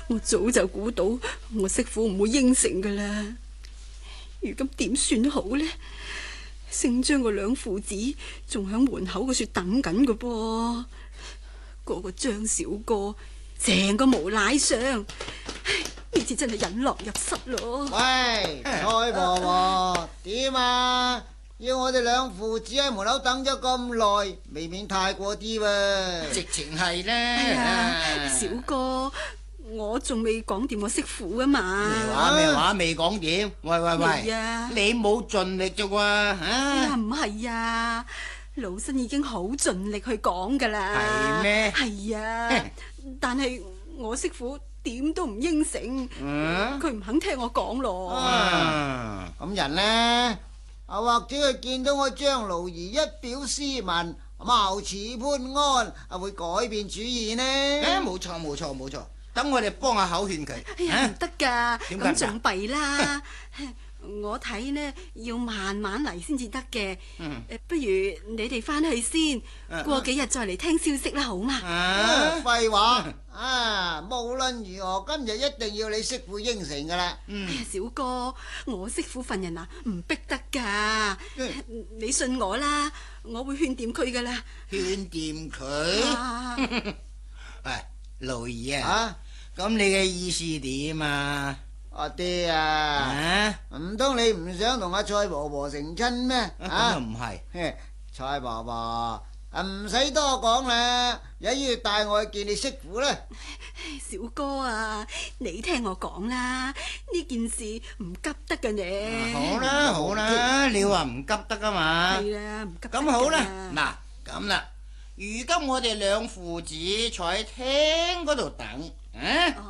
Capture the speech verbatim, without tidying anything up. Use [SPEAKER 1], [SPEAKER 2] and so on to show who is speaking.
[SPEAKER 1] 我早就估到我媳婦唔會應承噶啦。如今點算好呢？姓張個兩父子仲喺門口嗰處等緊嘅噃，嗰個張小哥成個無賴相，呢次真係引狼入室咯。
[SPEAKER 2] 喂，蔡婆婆，點啊？要我哋兩父子喺門口等咗咁耐，未免太過啲喎。
[SPEAKER 3] 直情係咧。
[SPEAKER 1] 哎呀，小哥，我仲未講掂我媳婦啊嘛。
[SPEAKER 3] 咩話咩話未講掂？喂喂喂，
[SPEAKER 1] 啊、
[SPEAKER 3] 你冇盡力啫喎吓？
[SPEAKER 1] 唔係啊，老身已經好盡力去講噶啦。
[SPEAKER 3] 係咩？
[SPEAKER 1] 係啊，但係我媳婦點都唔應承，佢唔、嗯、肯聽我講咯。咁、
[SPEAKER 2] 啊、人呢？啊，或者佢見到我張勞兒一表斯文，貌似潘安，啊會改變主意呢？
[SPEAKER 3] 誒，冇錯冇錯冇錯，等我哋幫下口勸佢。
[SPEAKER 1] 哎呀，唔得噶，咁仲弊啦。我睇呢要慢慢嚟先至得嘅。嗯，不如你哋翻去先，過幾日再嚟聽消息啦，好嘛？
[SPEAKER 2] 啊，廢話啊！無論如何，今日一定要你媳婦應承噶啦。
[SPEAKER 1] 嗯，哎呀，小哥，我媳婦份人啊，唔逼得噶。你信我啦，我會勸掂佢噶啦。
[SPEAKER 3] 勸掂佢？喂，勞兒啊，咁你嘅意思點啊？
[SPEAKER 2] 阿爹啊，唔通你唔想同阿蔡婆婆成親咩？
[SPEAKER 3] 啊，咁又唔係。
[SPEAKER 2] 蔡婆婆，唔使多講啦，有要帶我去見你媳婦啦。
[SPEAKER 1] 小哥啊，你聽我講啦，呢件事唔急得噶呢。
[SPEAKER 3] 好啦好啦，你話唔急得啊嘛。
[SPEAKER 1] 係啦，唔急得。
[SPEAKER 3] 咁好啦，嗱咁啦，如今我哋兩父子坐喺廳嗰度等。啊！